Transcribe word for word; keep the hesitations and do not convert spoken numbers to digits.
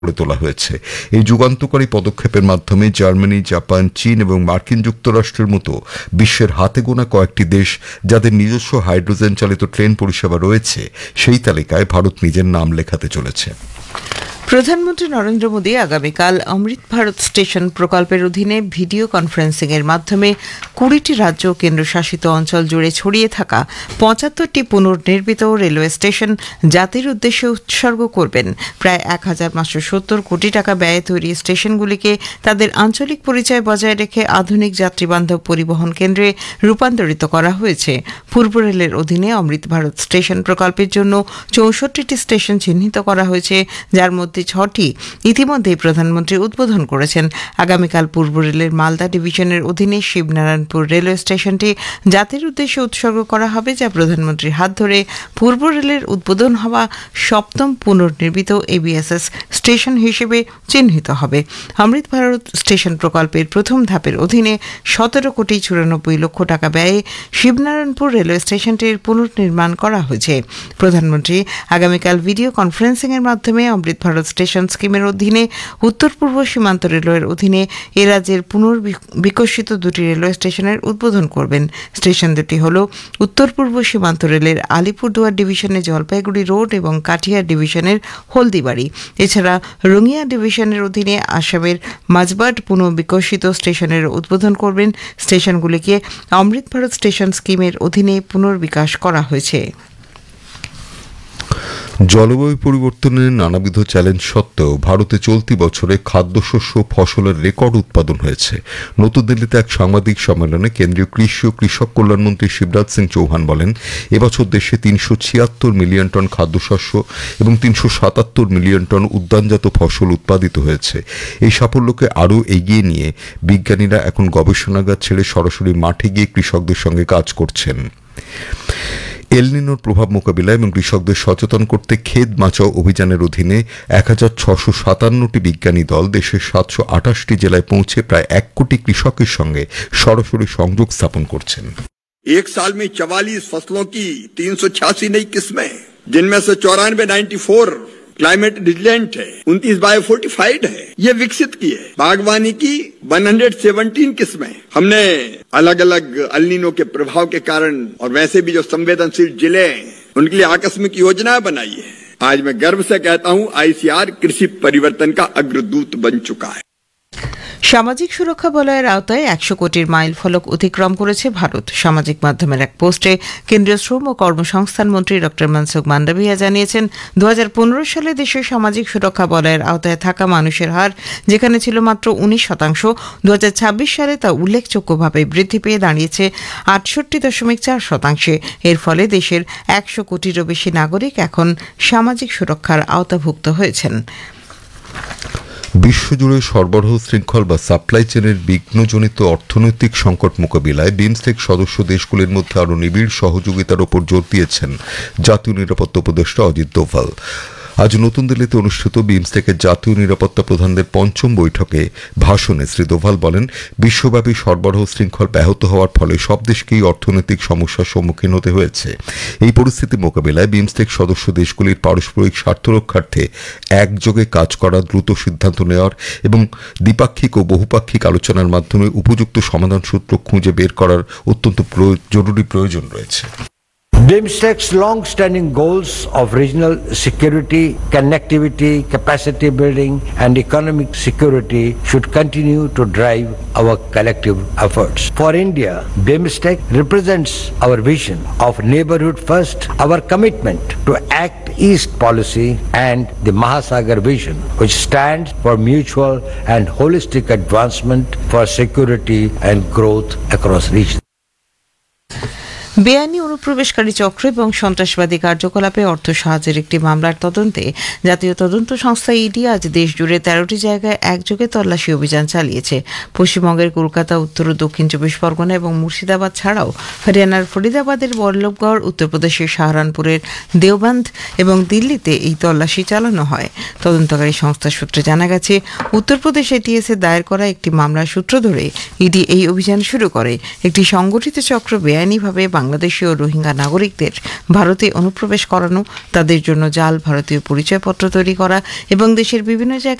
করে তোলা হয়েছে। এই যুগান্তকারী পদক্ষেপের মাধ্যমে জার্মানি, জাপান, চীন এবং মার্কিন যুক্তরাষ্ট্রের মতো বিশ্বের হাতে গোনা কয়েকটি দেশ যাদের নিজস্ব হাইড্রোজেন চালিত ট্রেন পরিষেবা রয়েছে সেই তালিকায় ভারত নিজের নাম লেখাতে চলেছে। প্রধানমন্ত্রী নরেন্দ্র মোদী আগামীকাল অমৃত ভারত স্টেশন প্রকল্পের অধীনে ভিডিও কনফারেন্সিং এর মাধ্যমে কুড়িটি রাজ্য ও কেন্দ্রশাসিত অঞ্চল জুড়ে ছড়িয়ে থাকা পঁচাত্তরটি পুনর্নির্মিত রেলওয়ে স্টেশন জাতির উদ্দেশ্যে উৎসর্গ করবেন। প্রায় এক হাজার পাঁচশো সত্তর কোটি টাকা ব্যয়ে তৈরি স্টেশনগুলিকে তাদের আঞ্চলিক পরিচয় বজায় রেখে আধুনিক যাত্রীবান্ধব পরিবহন কেন্দ্রে রূপান্তরিত করা হয়েছে। পূর্ব রেলের অধীনে অমৃত ভারত স্টেশন প্রকল্পের জন্য চৌষট্টিটি স্টেশন চিহ্নিত করা হয়েছে, যার মধ্যে ছটি ইতিমধ্যেই প্রধানমন্ত্রী উদ্বোধন করেছেন। আগামীকাল পূর্ব রেলের মালদা ডিভিশনের অধীনে শিবনারায়ণপুর রেলওয়ে স্টেশনটি জাতির উদ্দেশ্যে উৎসর্গ করা হবে, যা প্রধানমন্ত্রীর হাত ধরে পূর্ব রেলের উদ্বোধন হওয়া সপ্তম পুনর্নির্মিত এবিএসএস স্টেশন হিসেবে চিহ্নিত হবে। অমৃত ভারত স্টেশন প্রকল্পের প্রথম ধাপের অধীনে সতেরো কোটি চুরানব্বই লক্ষ টাকা ব্যয়ে শিবনারায়ণপুর রেলওয়ে স্টেশনটির পুনর্নির্মাণ করা হয়েছে। প্রধানমন্ত্রী আগামীকাল ভিডিও কনফারেন্সিং এর মাধ্যমে অমৃত ভারত স্টেশন স্কিমের অধীনে উত্তর পূর্ব সীমান্ত রেলওয়ের অধীনে এ রাজ্যের পুনর্বিকশিত দুটি রেলওয়ে স্টেশনের উদ্বোধন করবেন। স্টেশন দুটি হল উত্তর পূর্ব সীমান্ত রেলের আলিপুরদুয়ার ডিভিশনের জলপাইগুড়ি রোড এবং কাটিহার ডিভিশনের হলদিবাড়ি। এছাড়া রঙিয়া ডিভিশনের অধীনে আসামের মাজবাট পুনর্বিকশিত স্টেশনের উদ্বোধন করবেন। স্টেশনগুলিকে অমৃত ভারত স্টেশন স্কিমের অধীনে পুনর্বিকাশ করা হয়েছে। জলবায়ু পরিবর্তনের নানাবিধ চ্যালেঞ্জ সত্ত্বেও ভারতে চলতি বছরে খাদ্যশস্য ফসলের রেকর্ড উৎপাদন হয়েছে। নতুন দিল্লিতে এক সাংবাদিক সম্মেলনে কেন্দ্রীয় কৃষি ও কৃষক কল্যাণমন্ত্রী শিবরাজ সিং চৌহান বলেন, এবছর দেশে তিনশো ছিয়াত্তর মিলিয়ন টন খাদ্যশস্য এবং তিনশো সাতাত্তর মিলিয়ন টন উদ্যানজাত ফসল উৎপাদিত হয়েছে। এই সাফল্যকে আরও এগিয়ে নিয়ে বিজ্ঞানীরা এখন গবেষণাগার ছেড়ে সরাসরি মাঠে গিয়ে কৃষকদের সঙ্গে কাজ করছেন। এল নিনোর প্রভাব মোকাবিলা এবং কৃষকদের সচেতন করতে ক্ষেত বাঁচাও অভিযানের অধীনে এক হাজার ছশো সাতান্নটি বিজ্ঞানী দল দেশের সাতশো আঠাশটি জেলায় পৌঁছে প্রায় এক কোটি কৃষকের সঙ্গে সরাসরি সংযোগ স্থাপন করছেন। एक साल में चवालीस फसलों की तीन सौ छियासी नई किस्में, जिनमें से चौरानवे नाइन्टी फोर क्लाइमेट रिजिलेंट है, उनतीस बायो फोर्टिफाइड है, ये विकसित की है। बागवानी की एक सौ सत्रह किस्में हमने अलग अलग एल नीनो के प्रभाव के कारण और वैसे भी जो संवेदनशील जिले हैं उनके लिए आकस्मिक योजना बनाई है। आज मैं गर्व से कहता हूँ आईसीआर कृषि परिवर्तन का अग्रदूत बन चुका है। সামাজিক সুরক্ষা বলয়ের আওতায় একশো কোটির মাইল ফলক অতিক্রম করেছে ভারত। সামাজিক মাধ্যমের এক পোস্টে কেন্দ্রীয় শ্রম ও কর্মসংস্থান মন্ত্রী ডক্টর মনসুখ মান্ডভিয়া জানিয়েছেন, দু হাজার পনেরো সালে দেশের সামাজিক সুরক্ষা বলয়ের আওতায় থাকা মানুষের হার যেখানে ছিল মাত্র উনিশ শতাংশ, দু হাজার ছাব্বিশ সালে তা উল্লেখযোগ্যভাবে বৃদ্ধি পেয়ে দাঁড়িয়েছে আটষট্টি দশমিক চার শতাংশে। এর ফলে দেশের একশো কোটিরও বেশি নাগরিক এখন সামাজিক সুরক্ষার আওতাভুক্ত হয়েছেন। বিশ্বজুড়ে সরবরাহ শৃঙ্খল বা সাপ্লাই চেনের বিঘ্নজনিত অর্থনৈতিক সংকট মোকাবিলায় বিমস্টেক সদস্য দেশগুলির মধ্যে আরও নিবিড় সহযোগিতার ওপর জোর দিয়েছেন জাতীয় নিরাপত্তা উপদেষ্টা অজিত দোভাল। আজ নতুন দিল্লিতে অনুষ্ঠিত বিমস্টেকের জাতীয় নিরাপত্তা প্রধানদের পঞ্চম বৈঠকে ভাষণে শ্রী দোভাল বলেন, বিশ্বব্যাপী সরবরাহ শৃঙ্খল ব্যাহত হওয়ার ফলে সব দেশকেই অর্থনৈতিক সমস্যার সম্মুখীন হতে হয়েছে। এই পরিস্থিতি মোকাবিলায় বিমস্টেক সদস্য দেশগুলির পারস্পরিক স্বার্থ রক্ষার্থে একযোগে কাজ করা, দ্রুত সিদ্ধান্ত নেওয়ার এবং দ্বিপাক্ষিক ও বহুপাক্ষিক আলোচনার মাধ্যমে উপযুক্ত সমাধান সূত্র খুঁজে বের করার অত্যন্ত জরুরি প্রয়োজন রয়েছে। BIMSTEC's long-standing goals of regional security, connectivity, capacity building and economic security should continue to drive our collective efforts. For India, BIMSTEC represents our vision of neighborhood first, our commitment to Act East policy and the Mahasagar vision, which stands for mutual and holistic advancement for security and growth across regions. বেআইনি অনুপ্রবেশকারী চক্র এবং সন্ত্রাসবাদী কার্যকলাপে অর্থ সাহায্যের একটি মামলার তদন্তে জাতীয় তদন্ত সংস্থা ইডি আজ দেশজুড়ে তেরোটি জায়গায় একযোগে তল্লাশি অভিযান চালিয়েছে। পশ্চিমবঙ্গের কলকাতা, উত্তর ও দক্ষিণ চব্বিশ পরগনা এবং মুর্শিদাবাদ ছাড়াও হরিয়ানার ফরিদাবাদের বল্লভগড়, উত্তরপ্রদেশের সাহারানপুরের দেওবান্ধ এবং দিল্লিতে এই তল্লাশি চালানো হয়। তদন্তকারী সংস্থা সূত্রে জানা গেছে, উত্তরপ্রদেশ এটিএসে দায়ের করা একটি মামলার সূত্র ধরে ইডি এই অভিযান শুরু করে। একটি সংগঠিত চক্র বেআইনিভাবে বাংলা বাংলাদেশি ও রোহিঙ্গা নাগরিকদের ভারতে অনুপ্রবেশ করানো, তাদের জন্য জাল ভারতীয় পরিচয়পত্র তৈরি করা এবং দেশের বিভিন্ন জায়গায়